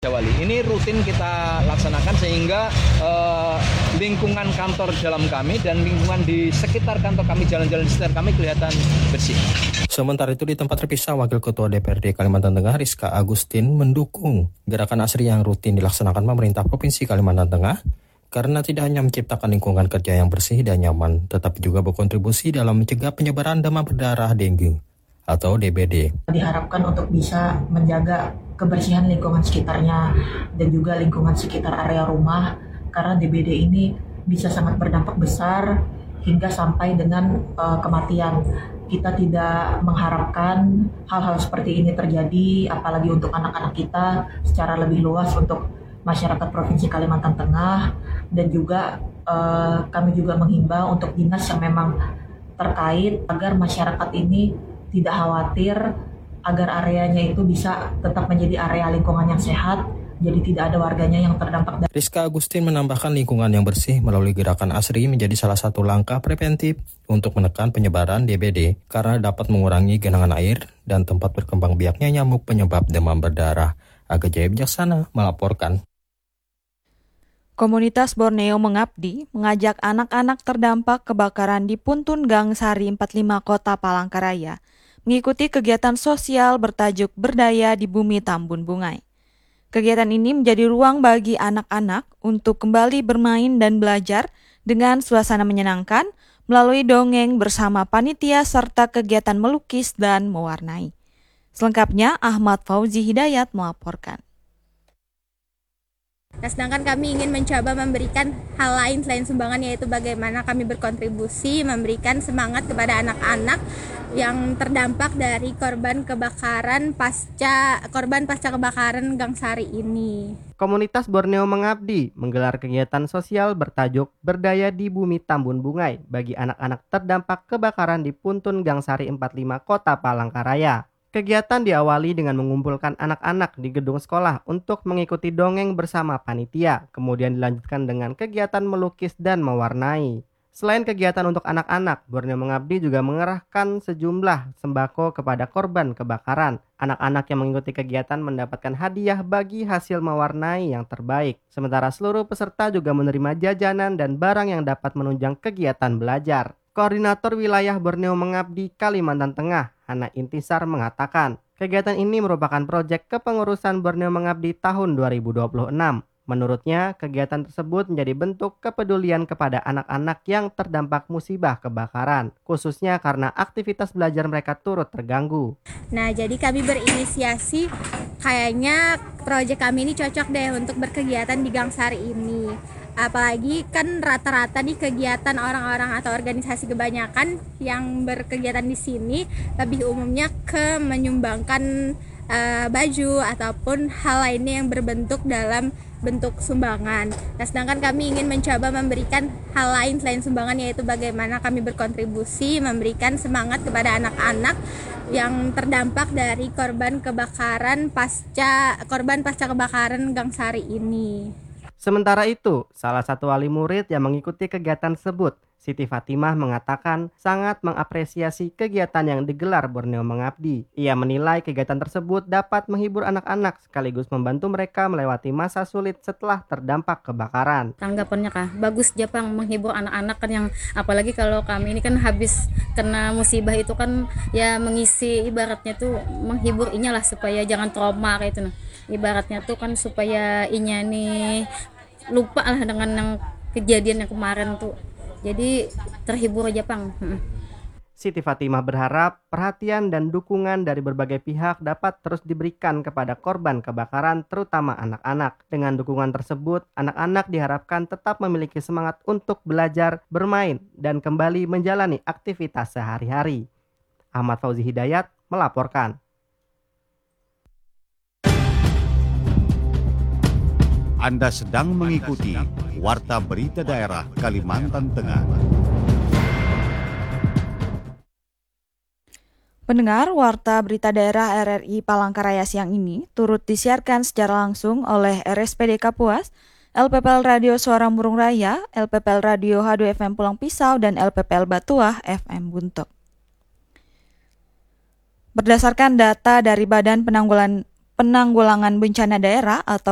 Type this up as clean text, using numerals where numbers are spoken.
Wali. Ini rutin kita laksanakan sehingga lingkungan kantor dalam kami dan lingkungan di sekitar kantor kami, jalan-jalan di sekitar kami kelihatan bersih. Sementara itu di tempat terpisah, Wakil Ketua DPRD Kalimantan Tengah Rizka Agustin mendukung gerakan ASRI yang rutin dilaksanakan pemerintah Provinsi Kalimantan Tengah karena tidak hanya menciptakan lingkungan kerja yang bersih dan nyaman, tetapi juga berkontribusi dalam mencegah penyebaran demam berdarah dengue atau DBD. Diharapkan untuk bisa menjaga kebersihan lingkungan sekitarnya dan juga lingkungan sekitar area rumah, karena DBD ini bisa sangat berdampak besar hingga sampai dengan kematian. Kita tidak mengharapkan hal-hal seperti ini terjadi, apalagi untuk anak-anak kita secara lebih luas untuk masyarakat Provinsi Kalimantan Tengah, dan juga kami juga menghimbau untuk dinas yang memang terkait agar masyarakat ini tidak khawatir, agar areanya itu bisa tetap menjadi area lingkungan yang sehat, jadi tidak ada warganya yang terdampak. Rizka Agustin menambahkan lingkungan yang bersih melalui gerakan ASRI menjadi salah satu langkah preventif untuk menekan penyebaran DBD karena dapat mengurangi genangan air dan tempat berkembang biaknya nyamuk penyebab demam berdarah. Aga Jaya Bijaksana melaporkan. Komunitas Borneo Mengabdi mengajak anak-anak terdampak kebakaran di Puntun Gang Sari 45 Kota Palangkaraya mengikuti kegiatan sosial bertajuk Berdaya di Bumi Tambun Bungai. Kegiatan ini menjadi ruang bagi anak-anak untuk kembali bermain dan belajar dengan suasana menyenangkan melalui dongeng bersama panitia serta kegiatan melukis dan mewarnai. Selengkapnya Ahmad Fauzi Hidayat melaporkan. Nah, sedangkan kami ingin mencoba memberikan hal lain selain sumbangan, yaitu bagaimana kami berkontribusi memberikan semangat kepada anak-anak yang terdampak dari korban pasca kebakaran Gang Sari ini. Komunitas Borneo Mengabdi menggelar kegiatan sosial bertajuk Berdaya di Bumi Tambun Bungai bagi anak-anak terdampak kebakaran di Puntun Gang Sari 45 Kota Palangkaraya. Kegiatan diawali dengan mengumpulkan anak-anak di gedung sekolah untuk mengikuti dongeng bersama panitia, kemudian dilanjutkan dengan kegiatan melukis dan mewarnai. Selain kegiatan untuk anak-anak, Borneo Mengabdi juga mengerahkan sejumlah sembako kepada korban kebakaran. Anak-anak yang mengikuti kegiatan mendapatkan hadiah bagi hasil mewarnai yang terbaik. Sementara seluruh peserta juga menerima jajanan dan barang yang dapat menunjang kegiatan belajar. Koordinator Wilayah Borneo Mengabdi Kalimantan Tengah, Hana Intisar mengatakan, kegiatan ini merupakan proyek kepengurusan Borneo Mengabdi tahun 2026. Menurutnya, kegiatan tersebut menjadi bentuk kepedulian kepada anak-anak yang terdampak musibah kebakaran, khususnya karena aktivitas belajar mereka turut terganggu. Nah, jadi kami berinisiasi, kayaknya proyek kami ini cocok deh untuk berkegiatan di Gang Sari ini. Apalagi kan rata-rata nih kegiatan orang-orang atau organisasi kebanyakan yang berkegiatan di sini lebih umumnya ke menyumbangkan baju ataupun hal lainnya yang berbentuk dalam bentuk sumbangan. Nah, sedangkan kami ingin mencoba memberikan hal lain selain sumbangan, yaitu bagaimana kami berkontribusi memberikan semangat kepada anak-anak yang terdampak dari korban pasca kebakaran Gang Sari ini. Sementara itu, salah satu wali murid yang mengikuti kegiatan tersebut, Siti Fatimah, mengatakan sangat mengapresiasi kegiatan yang digelar Borneo Mengabdi. Ia menilai kegiatan tersebut dapat menghibur anak-anak sekaligus membantu mereka melewati masa sulit setelah terdampak kebakaran. Tanggapannya bagus Jepang, menghibur anak-anak kan, yang apalagi kalau kami ini kan habis kena musibah itu kan ya, mengisi ibaratnya tuh menghibur inya lah supaya jangan trauma kayak itu nah. Ibaratnya tuh kan supaya inya nih lupa lah dengan yang kejadian yang kemarin tuh. Jadi terhibur aja Pang. Siti Fatimah berharap perhatian dan dukungan dari berbagai pihak dapat terus diberikan kepada korban kebakaran, terutama anak-anak. Dengan dukungan tersebut, anak-anak diharapkan tetap memiliki semangat untuk belajar, bermain, dan kembali menjalani aktivitas sehari-hari. Ahmad Fauzi Hidayat melaporkan. Anda sedang mengikuti Warta Berita Daerah Kalimantan Tengah. Pendengar, Warta Berita Daerah RRI Palangkaraya siang ini turut disiarkan secara langsung oleh RSPD Kapuas, LPPL Radio Suara Murung Raya, LPPL Radio H2FM Pulang Pisau, dan LPPL Batuah FM Buntok. Berdasarkan data dari Badan Penanggulangan Bencana Daerah atau